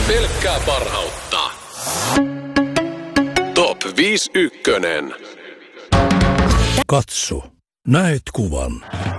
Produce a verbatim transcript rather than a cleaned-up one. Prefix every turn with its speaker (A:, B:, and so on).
A: Pelkkää parhautta. Top viisi ykkönen.
B: Katso, näet kuvan.